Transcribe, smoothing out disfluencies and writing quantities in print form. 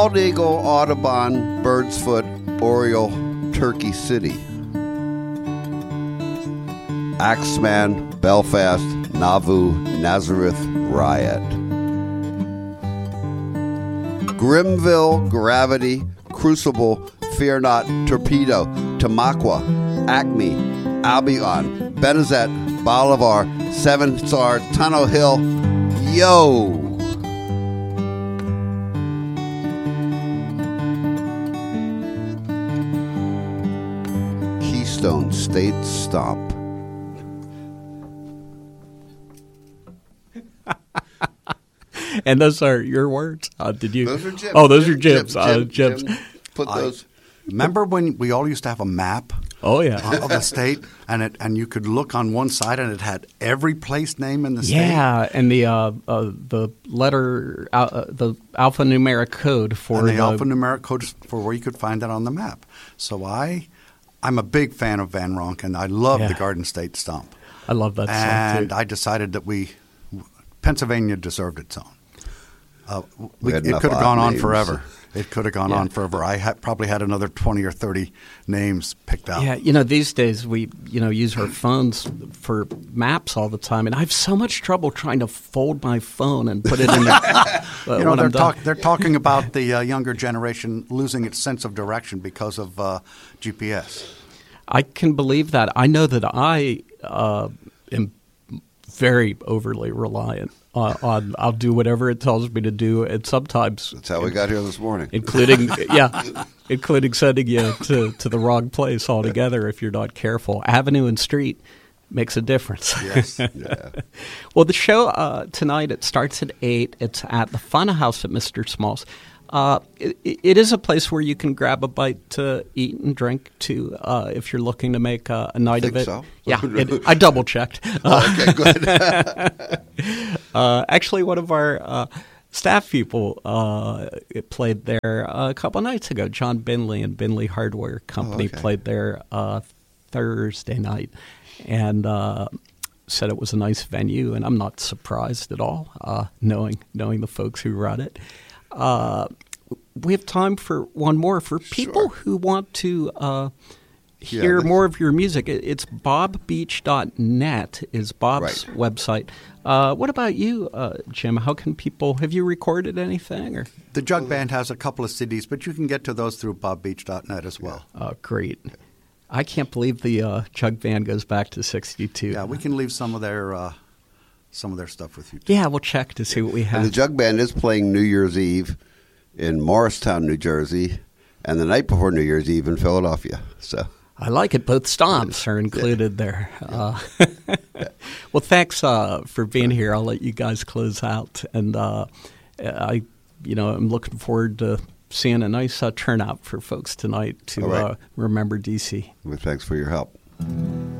Bald Eagle, Audubon, Bird's Foot, Oriole, Turkey City. Axeman, Belfast, Nauvoo, Nazareth, Riot. Grimville, Gravity, Crucible, Fear Not, Torpedo, Tamaqua, Acme, Albion, Benazet, Bolivar, Seven Stars, Tunnel Hill. Yo! Keystone State Stomp. And those are your words? Did you? Those are Jim's. Oh, those are Jim's. Jim's. Jim put those. Remember when we all used to have a map? Oh yeah, of the state, and you could look on one side, and it had every place name in the state. Yeah, and the letter, the alphanumeric code for the alphanumeric code for where you could find that on the map. So I'm a big fan of Van Ronken. I love the Garden State Stomp. I love that song and too. I decided that Pennsylvania deserved its own. It could have gone on forever. It could have gone on forever. I probably had another 20 or 30 names picked out. Yeah, these days we, use our phones for maps all the time, and I have so much trouble trying to fold my phone and put it in the they're talking about the younger generation losing its sense of direction because of GPS. I can believe that. I know that I am very overly reliant on I'll do whatever it tells me to do, and sometimes that's how we got here this morning, including sending you to the wrong place altogether if you're not careful. Avenue and street makes a difference. Yes. Yeah. Well, the show tonight, it starts at 8. It's at the Fun House at Mr. Small's. It is a place where you can grab a bite to eat and drink too, if you're looking to make a night of it. So? Yeah, I double checked. Okay, good. Actually, one of our staff people played there a couple nights ago. John Binley and Binley Hardware Company played there Thursday night, and said it was a nice venue. And I'm not surprised at all, knowing the folks who run it. We have time for one more. For people who want to hear more of your music, it's bobbeach.net is Bob's website. What about you, Jim? How can people – have you recorded anything? Or? The Jug Band has a couple of CDs, but you can get to those through bobbeach.net as well. Oh, great. I can't believe the Jug Band goes back to 62. Yeah, we can leave some of their stuff with you, too. Yeah, we'll check to see what we have. And the Jug Band is playing New Year's Eve in Morristown, New Jersey, and the night before New Year's Eve in Philadelphia. So I like it. Both stomps are included there. Well, thanks for being here. I'll let you guys close out. And I'm looking forward to seeing a nice turnout for folks tonight to remember D.C. Well, thanks for your help.